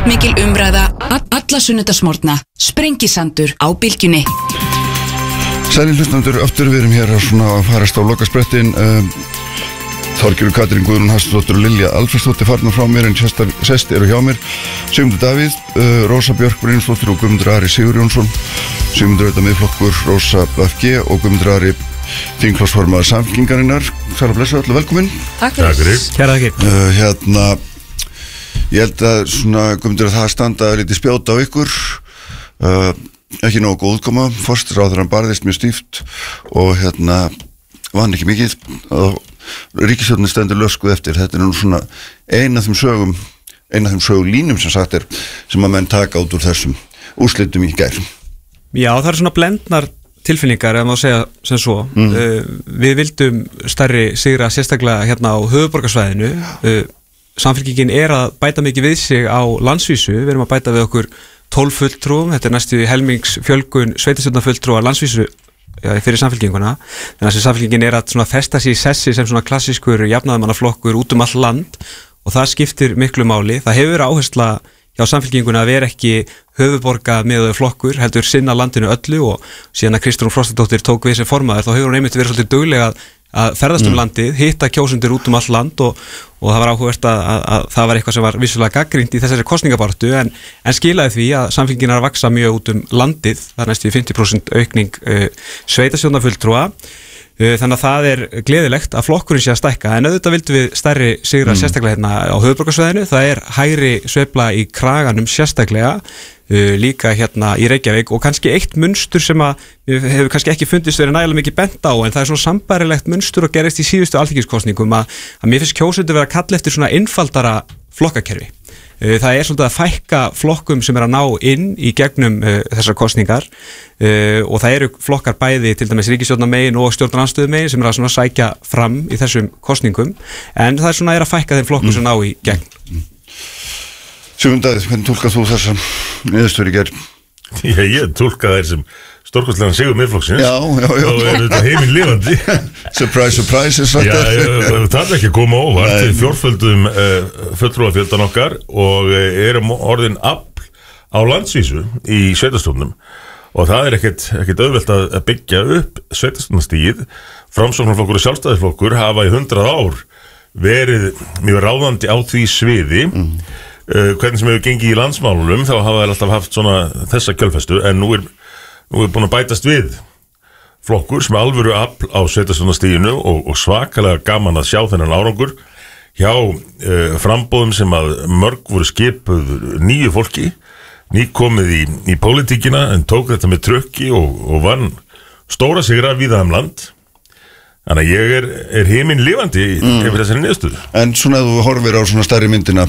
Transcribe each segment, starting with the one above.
Kraftmikil umræða alla sunnudagsmorgna. Sprengisandur á Bylgjunni. Sælir hlustendur, aftur við erum hér að farast á lokasprettin. Þorgerður Katrín Guðrún Hafsteinsdóttir og Lilja Alfreðsdóttir farnar frá mér en sest eru hjá mér Sigmundur Davíð, Rósa Björk Brynjarsdóttir og Guðmundur Ari Sigurjónsson. Sigmundur auðvitað miðflokkur, Rósa BFG og Guðmundur Ari þingflokksformaður Samfylkingarinnar. Sæl og blessa, öllu velkomin. Takk fyrir. Kæra þakkir. Ég held að Guðmundur að það standa lítið spjóta á ykkur. Ekki nógu góð útkoma, forsætisráðherrann barðist mjög stíft og vann ekki mikið og ríkisstjórnin stendur löskuð eftir. Þetta er nú svona ein af þeim sögulínum sem sagt er sem að menn taka út úr þessum úrslitum í gær. Já, það eru svona blendnar tilfinningar ef maður segja sem svo. Við vildum stærri sigra sérstaklega hérna á höfuðborgarsvæðinu. Samfylkingin er að bæta mikið við sig á landsvísu. Við erum að bæta við okkur 12 fulltrúum. Þetta er næstu helmingsfjölgun sveitarstjórnarfulltrúa landsvísu fyrir Samfylkinguna. Þannig að Samfylkingin er að festa sig í sessi sem svona klassískur jafnaðarmannaflokkur út um all land og það skiptir miklu máli. Það hefur verið áhersla hjá Samfylkinguna að vera ekki höfuðborga miðað flokkur, heldur sinna landinu öllu og síðan að Kristrún Frostadóttir tók við sem formaður þá hefur hún einmitt verið svolítið dugleg að ferðast landið, hitta kjósendur út um all land og það var áhugavert að það var eitthvað sem var vissulega gagnrýnt í þessari kosningabaráttu en skilaði því að Samfylkingin er að vaxa mjög út um landið, það er næstu 50% aukning sveitarstjórnarfulltrúa. Þannig að það er gleðilegt að flokkurinn sé að stækka en auðvitað vildum við stærri sigra sérstaklega hérna á höfuðborgarsvæðinu. Það er hægri sveifla í kraganum sérstaklega líka hérna í Reykjavík og kannski eitt munstur sem að hefur kannski ekki fundist verið nægilega mikið bent á en það er svona sambærilegt munstur og gerist í síðustu alþingiskosningum að mér finnst kjósendur vera að kalla eftir svona einfaldara flokkakerfi. Það er svolítið að fækka flokkum sem er að ná inn í gegnum þessar kosningar og það eru flokkar bæði til dæmis ríkisstjórnarmegin og stjórnarandstöðumegin sem er að svona sækja fram í þessum kosningum en það er svona að fækka þeim flokkum sem ná í gegn. Sigmundur Davíð, hvernig túlkað þú þessar niðurstöður í gær? Já, ég túlka þær sem stórkostlegan sigur Miðflokksins. Já. Og er þetta heiminn lifandi. Surprise, surprise, sagt. Já, það er ekki að koma óvart. Við fjórföldum fulltrúafjöldan okkar og erum orðin afl á landsvísu í sveitarstjórnum og það er ekkert auðvelt að byggja upp sveitarstjórnarstigið. Framsóknarflokkur og Sjálfstæðisflokkur hafa í 100 ár verið mjög ráðandi á því sviði. Hvernig sem hefur gengið í landsmálunum þá hafa þær alltaf haft svona þessa kjölfestu en nú er búin að bætast við flokkur sem alvöru afl á sveitarstjórnarstiginu og svakalega gaman að sjá þennan árangur hjá framboðum sem að mörg voru skipuð nýju fólki, nýkomið í pólitíkina en tók þetta með trukki og vann stóra sigra víða land. Þannig að ég er heiminn lifandi yfir þessari niðurstöðu. En svona ef þú horfir á svona stærri myndina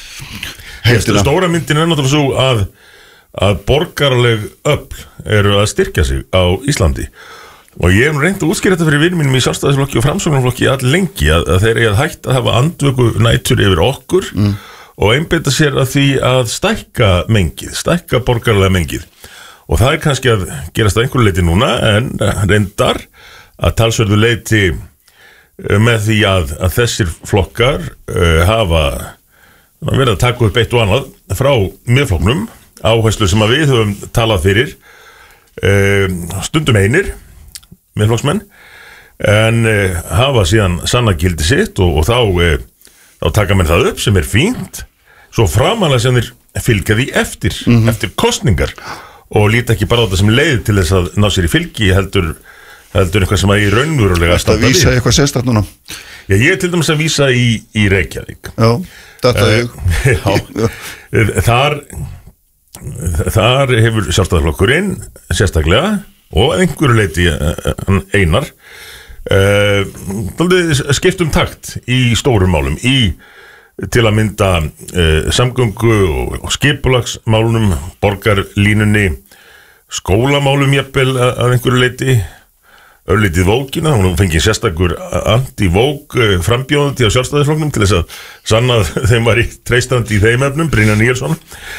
Stóra myndin er náttúrulega svo að borgaraleg öfl eru að styrkja sig á Íslandi og ég hef reynt að útskýra þetta fyrir vinum mínum í Sjálfstæðisflokki og Framsóknarflokki all lengi að þeir eru að hætta að hafa andvöku nætur yfir okkur og einbeita sér að því að stækka borgaralega mengið og það er kannski að gerast að einhverju leiti núna en reyndar að talsverðu leiti með því að þessir flokkar hafa verið að taka upp eitt og annað frá Miðflokknum, áherslu sem að við höfum talað fyrir stundum einir Miðflokksmenn en hafa síðan sannagildi sitt og þá taka menn það upp sem er fínt svo framanlega sem þeir fylgja því eftir kosningar og líta ekki bara á þetta sem leið til þess að ná sér í fylgi heldur eitthvað sem að í raunverulega standa við. Það vísa eitthvað sérstakt núna? Já, ég er til dæmis að vísa í Reykjavík. Já, þetta ég. Þar hefur Sjálfstæðisflokkurinn sérstaklega og einhverju leiti Einar skipt takt í stórum málum til að mynda samgöngu og skipulagsmálunum, borgarlínunni, skólamálum jafnvel að einhverju leiti örlítið vókina, hún fengið sérstakur anti-vók frambjóðandi á Sjálfstæðisflokknum til þess að sanna þeim var í treystandi í þeim efnum, Brynjar Níelsson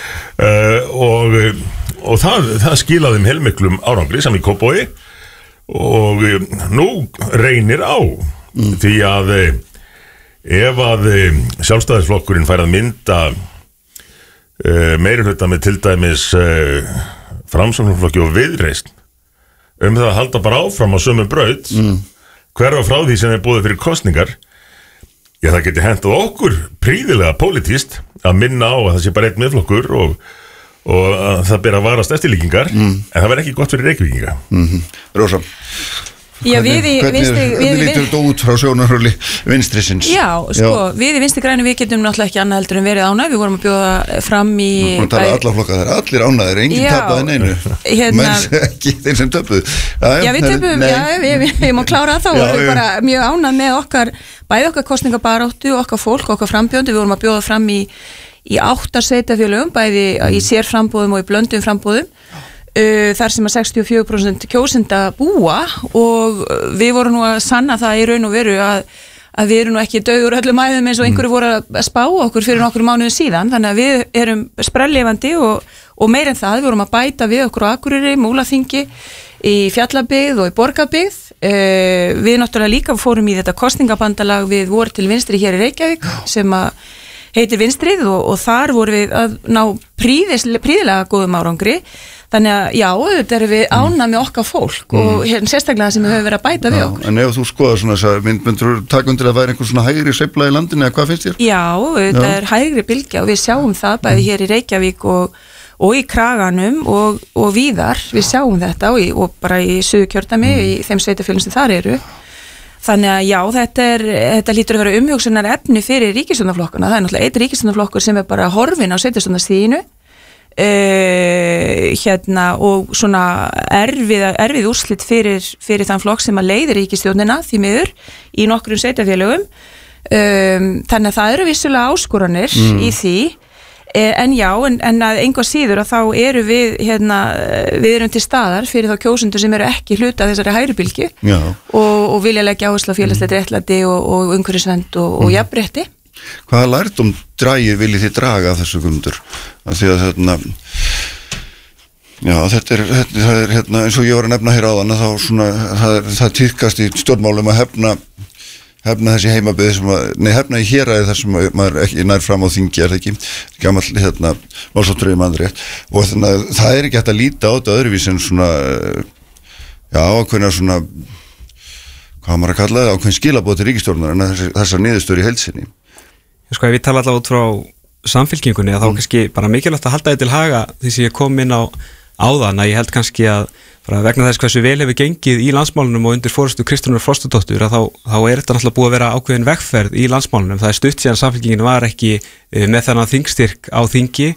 og það skilaði þeim heilmiklum árangri saman í Kópavogi og nú reynir á því að ef að Sjálfstæðisflokkurinn fær að mynda meirihluta með til dæmis Framsóknarflokki og Viðreisn það að halda bara áfram á sömu braut hverfa frá því sem boðið fyrir kosningar það geti hent okkur príðilega pólitískt að minna á að það sé bara einn miðflokkur og það ber að varast eftirlíkingar en það verður ekki gott fyrir Reykvíkinga Rósa Já, Hvernig lítur þetta út frá sjónarhóli vinstrisins? Já, við í Vinstri grænum við getum náttúrulega ekki annað heldur en verið ánægð við vorum að bjóða fram í Hún tala alla flokka, það allir ánægðir enginn tapaði neinu menn ekki þeir sem töpuðu Já, við töpuðum, við má klára þá og við erum bara mjög ánægð með okkar bæði okkar kosningabaráttu og okkar fólk, okkar frambjóðendur, við vorum að bjóða fram í 8 sveitarfélögum, bæði í sérframboðum og í blöndum frambóðum þar sem að 64% kjósenda búa og við vorum nú að sanna það í raun og veru að við erum nú ekki dauður öllum æðum eins og einhverju voru að spá okkur fyrir nokkur mánuðum síðan, þannig að við erum sprelllifandi og meir en það, við vorum að bæta við okkur á Akureyri, Múlaþingi, í Fjallabyggð og í Borgarbyggð. Við náttúrulega líka fórum í þetta kosningabandalag við voru til vinstri hér í Reykjavík sem að heitir Vinstrið og þar voru við að ná príðilega góðum árangri þannig að já, auðvitað erum við ánægð með okkar fólk og hérna sérstaklega sem við höfum verið að bæta við okkur. En ef þú skoðar svona þess að myndur taka undir að væri einhver svona hægri sveifla í landinu eða hvað finnst þér? Já, auðvitað er hægri bylgja og við sjáum það bæði hér í Reykjavík og í Kraganum og víðar, við sjáum þetta og bara í Suðurkjördæmi í þeim sveitarfélögum sem þar eru. Þannig að já, þetta lítur að vera umhugsunar efni fyrir ríkisstjórnarflokkana. Það er náttúrulega einn ríkisstjórnarflokkur sem er bara horfinn á sveitarstjórnarstiginu og svona erfið úrslit fyrir þann flokk sem að leiðir ríkisstjórnina því miður í nokkrum sveitarfélögum. Þannig að það eru vissulega áskoranir í því. En já, en að einhvað síður að þá eru við erum til staðar fyrir þá kjósendur sem eru ekki hluta þessari hægribylgju og vilja leggja áherslu á félagslegt réttlæti og umhverfisvernd og jafnrétti. Hvaða lærdóm viljið þið draga af þessu Guðmundur? Því að þetta er eins og ég var að nefna hér áðan að þá svona það tíðkast í stjórnmálum að hefna þessi heimabið hefna í héraði þar sem maður ekki nær fram á þingi er það ekki, gamall málsóttur rétt og þannig að það er ekki hægt að líta á þetta öðruvís en svona ákveðna svona hvað maður að kalla það, ákveðin skilaboð til ríkisstjórnar en þessar niðurstöður í heild sinni. Ef við tala allavega út frá samfylkingunni að þá kannski bara mikilvægt að halda þetta til haga því sem ég kom inn á áðan að ég held kannski að vegna þess hversu vel hefur gengið í landsmálunum og undir forystu Kristrúnar Frostadóttur að þá er þetta náttúrulega búið að vera ákveðin vegferð í landsmálunum. Það er stutt síðan samfylkingin var ekki með þennan þingstyrk á þingi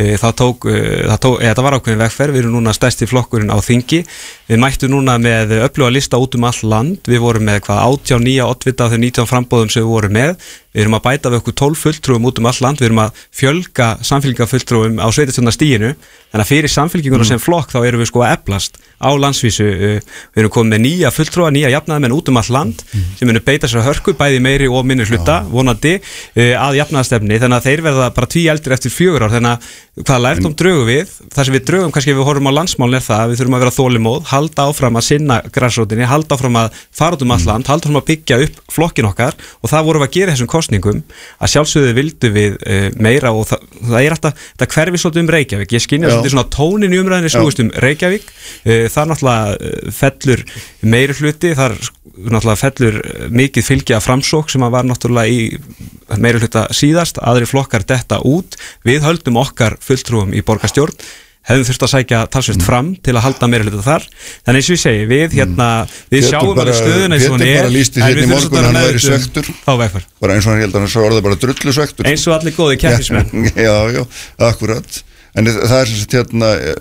þetta var ákveðin vegferð, við erum núna stærsti flokkurinn á þingi, við mættum núna með öfluga lista út all land, við vorum með 18 nýja oddvita af þeim 19 frambóðum sem við vorum með, við erum að bæta við okkur 12 fulltrúum út all land, við erum að fjölga samfylkingafulltrúum á sveitarstjórnarstiginu, þannig að fyrir samfylkinguna sem flokk þá erum við að eflast á landsvísu, við erum komið með nýja fulltrúa, nýja jafnaðarmenn út all land sem munu beita sér að hörku, bæði meiri og minni hluta, vonandi að jafnaðarstefni, þannig að þeir verða bara 10 eldri eftir 4 ár, þannig að hvað lærdóm drögum við, það sem við drögum kannski ef við horfum á landsmálin er það að við þurfum að vera þolinmóð, halda áfram að sinna grassrótinni, halda áfram að fara út all land, halda áfram að byggja upp flokkin okkar og það vorum við að gera þessum kosningum að sjálfsögðu vildu við meira og það er alltaf, það hverfi svolítið Reykjavík, ég skynja svolítið svona tónin í umræðinni snúist Reykjavík, það náttúrulega fellur meiri hluti, þar náttúrulega fellur mikið fylgi af Framsókn sem var náttúrulega í meiri hluta síðast, aðri flokkar detta út, við höldum okkar fulltrúum í borgarstjórn, hefðum þurft að sækja talsvert fram til að halda meiri hluta þar, þannig eins og ég segi, við sjáum alveg stöðuna eins og hann er, en við þurfum að vera svektur, þá vegfar. Bara eins og hann held að hann svo orðið bara drullu svektur. Eins og allir góði keppnismenn. Já, akkurat. En það er sem sagt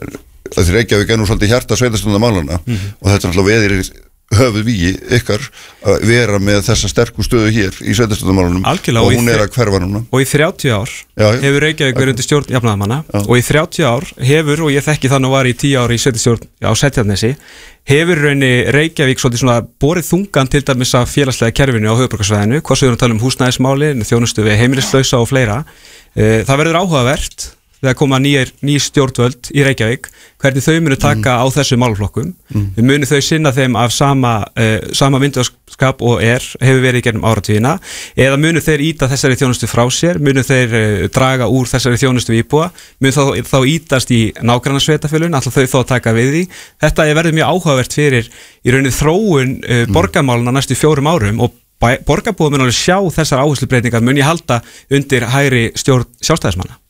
að Reykjavík er nú svolítið hjarta sveitarstjórnarmálanna og þetta er alltaf veðir höfuð vígi ykkar að vera með þessa sterku stöðu hér í sveitarstjórnarmálunum og hún er að hverfa núna. Og í 30 ár hefur Reykjavík verið undir stjórn jafnaðarmanna og í 30 ár hefur, og ég þekki þannig var í 10 ár í sveitarstjórn á Seltjarnarnesi, hefur raunni Reykjavík svolítið svona borið þungan til dæmis af félagslega kerfinu á höfuðborgarsvæðinu, hvað svo erum að tala húsnæðismáli, þjónustu við heimilislausa og fleira. Það verður áhugavert þegar koma ný stjórnvöld í Reykjavík, hvernig þau munu taka á þessu málflokkum. Munu þau sinna þeim af sama myndarskap og hefur verið í gegnum áratvíðina, eða munu þeir íta þessari þjónustu frá sér, munu þeir draga úr þessari þjónustu íbúa, munu þá ítast í nágrannasveitafélögin, alltaf þau þá taka við því. Þetta verður mjög áhugavert fyrir í rauninni þróun borgarmálana næstu 4 árum og borgarbúar mun alveg sjá þessar áherslubreytingar mun ég halda undir hægri stjórn Sjálfstæðismanna.